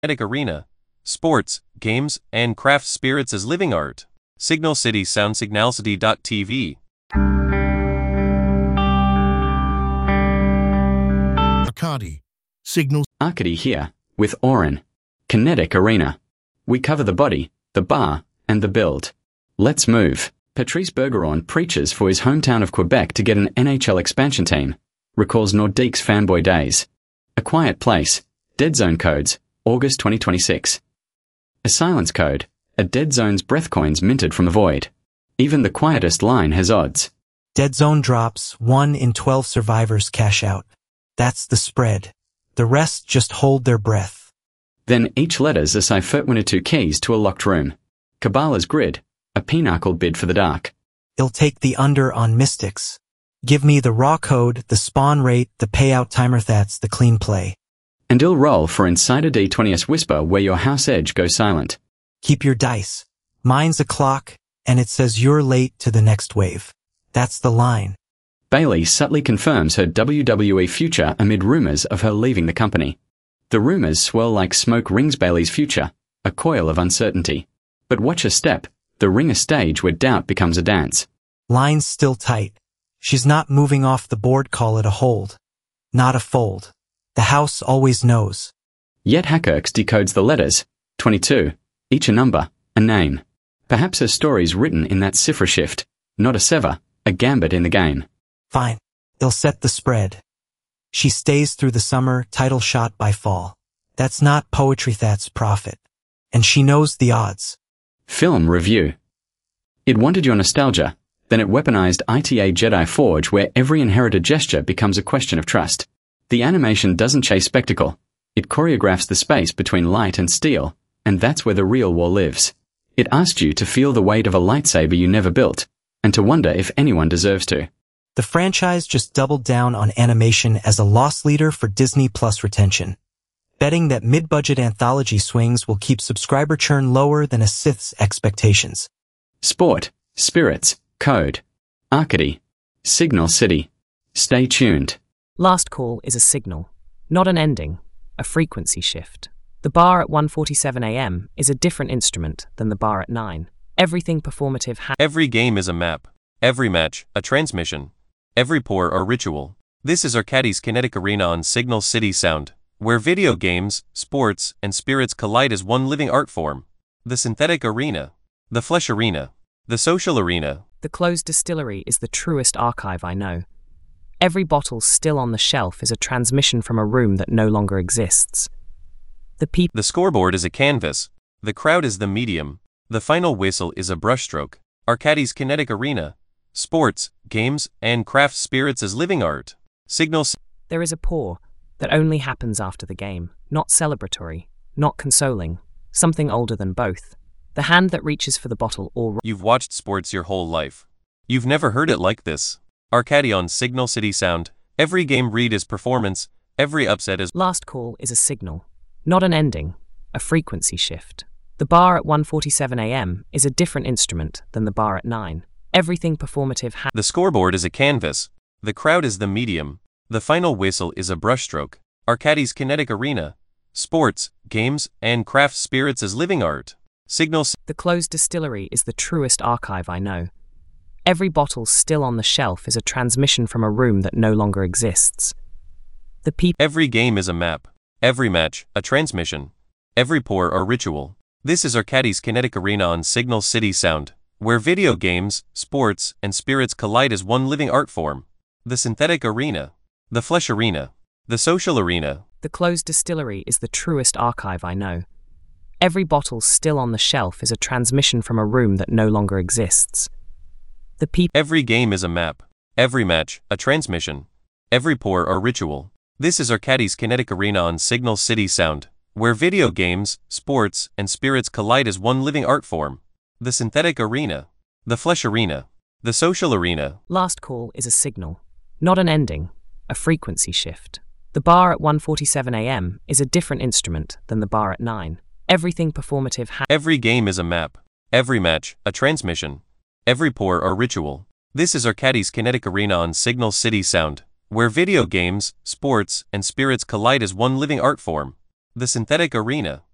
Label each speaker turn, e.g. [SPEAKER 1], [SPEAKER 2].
[SPEAKER 1] Kinetic Arena, sports, games, and craft spirits as living art. Signal City Sound Signalcity.tv.
[SPEAKER 2] Arcady. Signal.
[SPEAKER 3] Arcady here, with Oren. Kinetic Arena. We cover the body, the bar, and the build. Let's move. Patrice Bergeron preaches for his hometown of Quebec to get an NHL expansion team. Recalls Nordique's fanboy days. A Quiet Place. Dead Zone codes. August 2026. A silence code. A Dead Zone's breath coins minted from the void. Even the quietest line has odds.
[SPEAKER 4] Dead Zone drops, 1 in 12 survivors cash out. That's the spread. The rest just hold their breath.
[SPEAKER 3] Then each letter's a cipher, 1 or 2 keys to a locked room. Kabbalah's grid. A pinnacle bid for the dark.
[SPEAKER 4] It'll take the under on Mystics. Give me the raw code, the spawn rate, the payout timer, that's the clean play.
[SPEAKER 3] And he'll roll for Insider D20's Whisper, where your house edge goes silent.
[SPEAKER 4] Keep your dice. Mine's a clock, and it says you're late to the next wave. That's the line.
[SPEAKER 3] Bailey subtly confirms her WWE future amid rumors of her leaving the company. The rumors swirl like smoke rings Bailey's future, a coil of uncertainty. But watch her step, the ring a stage where doubt becomes a dance.
[SPEAKER 4] Line's still tight. She's not moving off the board, call it a hold. Not a fold. The house always knows.
[SPEAKER 3] Yet Hackerx decodes the letters, 22, each a number, a name. Perhaps her story's written in that cipher shift, not a sever, a gambit in the game.
[SPEAKER 4] Fine. They'll set the spread. She stays through the summer, title shot by fall. That's not poetry, that's profit. And she knows the odds.
[SPEAKER 3] Film review. It wanted your nostalgia, then it weaponized ITA Jedi Forge, where every inherited gesture becomes a question of trust. The animation doesn't chase spectacle. It choreographs the space between light and steel, and that's where the real war lives. It asked you to feel the weight of a lightsaber you never built, and to wonder if anyone deserves to.
[SPEAKER 4] The franchise just doubled down on animation as a loss leader for Disney Plus retention, betting that mid-budget anthology swings will keep subscriber churn lower than a Sith's expectations.
[SPEAKER 3] Sport, spirits, code, Arcady, Signal City. Stay tuned.
[SPEAKER 5] Last Call is a signal, not an ending, a frequency shift. The bar at 1:47 a.m. is a different instrument than the bar at 9. Everything performative
[SPEAKER 1] Every game is a map. Every match, a transmission. Every pour, a ritual. This is Arcady's Kinetic Arena on Signal City Sound, where video games, sports, and spirits collide as one living art form. The synthetic arena. The flesh arena. The social arena.
[SPEAKER 5] The closed distillery is the truest archive I know. Every bottle still on the shelf is a transmission from a room that no longer exists.
[SPEAKER 1] The scoreboard is a canvas. The crowd is the medium. The final whistle is a brushstroke. Arcady's Kinetic Arena. Sports, games, and craft spirits as living art. Signal.
[SPEAKER 5] There is a pour that only happens after the game, not celebratory, not consoling, something older than both. The hand that reaches for the bottle or...
[SPEAKER 1] You've watched sports your whole life. You've never heard it like this. Arcady on Signal City Sound. Every game read is performance. Every upset is...
[SPEAKER 5] Last Call is a signal, not an ending, a frequency shift. The bar at 1:47 a.m. is a different instrument than the bar at 9. Everything performative
[SPEAKER 1] The scoreboard is a canvas. The crowd is the medium. The final whistle is a brushstroke. Arcady's Kinetic Arena. Sports, games, and craft spirits as living art. Signal.
[SPEAKER 5] The closed distillery is the truest archive I know. Every bottle still on the shelf is a transmission from a room that no longer exists.
[SPEAKER 1] Every game is a map. Every match, a transmission. Every pour, a ritual. This is Arcady's Kinetic Arena on Signal City Sound, where video games, sports, and spirits collide as one living art form. The synthetic arena. The flesh arena. The social arena.
[SPEAKER 5] The closed distillery is the truest archive I know. Every bottle still on the shelf is a transmission from a room that no longer exists.
[SPEAKER 1] Every game is a map. Every match, a transmission. Every pour, a ritual. This is Arcady's Kinetic Arena on Signal City Sound, where video games, sports, and spirits collide as one living art form. The synthetic arena. The flesh arena. The social arena.
[SPEAKER 5] Last Call is a signal, not an ending, a frequency shift. The bar at 1:47 a.m. is a different instrument than the bar at 9. Everything performative
[SPEAKER 1] Every game is a map. Every match, a transmission. Every pour, a ritual. This is Arcady's Kinetic Arena on Signal City Sound, where video games, sports, and spirits collide as one living art form. The synthetic arena.